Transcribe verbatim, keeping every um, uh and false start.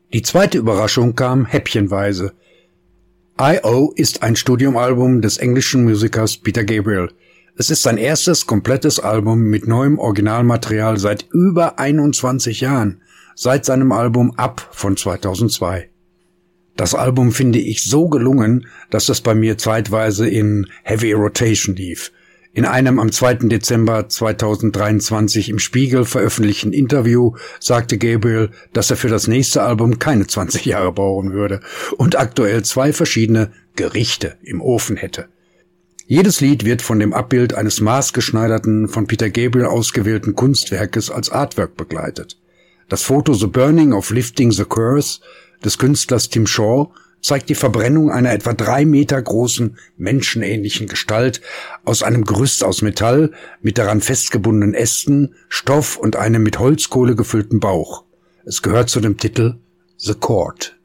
Die zweite Überraschung kam häppchenweise. I O ist ein Studioalbum des englischen Musikers Peter Gabriel. Es ist sein erstes komplettes Album mit neuem Originalmaterial seit über einundzwanzig Jahren, seit seinem Album Up von zweitausendzwei. Das Album finde ich so gelungen, dass es bei mir zeitweise in Heavy Rotation lief. In einem am zweiten Dezember zweitausenddreiundzwanzig im Spiegel veröffentlichten Interview sagte Gabriel, dass er für das nächste Album keine zwanzig Jahre brauchen würde und aktuell zwei verschiedene Gerichte im Ofen hätte. Jedes Lied wird von dem Abbild eines maßgeschneiderten, von Peter Gabriel ausgewählten Kunstwerkes als Artwork begleitet. Das Foto The Burning of Lifting the Curse des Künstlers Tim Shaw zeigt die Verbrennung einer etwa drei Meter großen, menschenähnlichen Gestalt aus einem Gerüst aus Metall mit daran festgebundenen Ästen, Stoff und einem mit Holzkohle gefüllten Bauch. Es gehört zu dem Titel The Court.